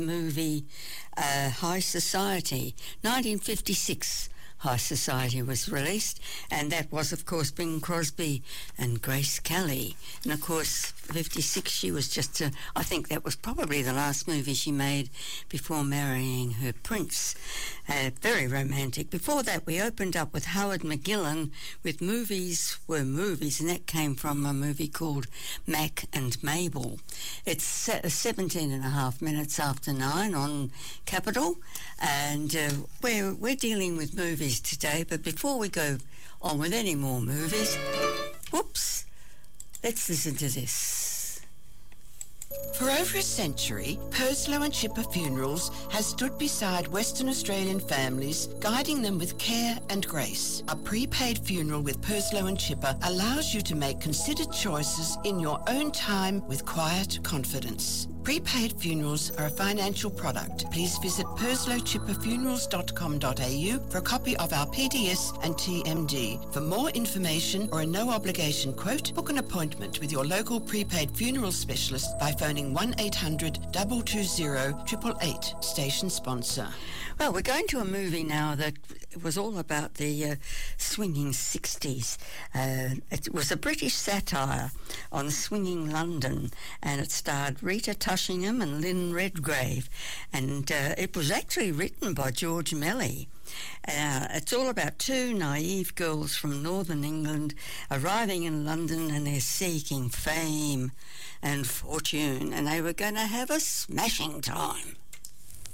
movie High Society. 1956 High Society was released, and that was, of course, Bing Crosby and Grace Kelly. And, of course, 56, she was just, I think that was probably the last movie she made before marrying her prince. Very romantic. Before that, we opened up with Howard McGillen with Movies Were Movies, and that came from a movie called Mac and Mabel. It's 17 and a half minutes after 9 on Capital, and we're dealing with movies today, but before we go on with any more movies, whoops, let's listen to this. For over a century, Purslow and Chipper Funerals has stood beside Western Australian families, guiding them with care and grace. A prepaid funeral with Purslow and Chipper allows you to make considered choices in your own time with quiet confidence. Prepaid funerals are a financial product. Please visit perslowchipperfunerals.com.au for a copy of our PDS and TMD. For more information or a no-obligation quote, book an appointment with your local prepaid funeral specialist by phoning 1-800-220-888, station sponsor. Well, we're going to a movie now that was all about the swinging 60s. It was a British satire on swinging London, and it starred Rita Tushingham and Lynn Redgrave, and it was actually written by George Melly. It's all about two naive girls from northern England arriving in London, and they're seeking fame and fortune, and they were going to have a smashing time.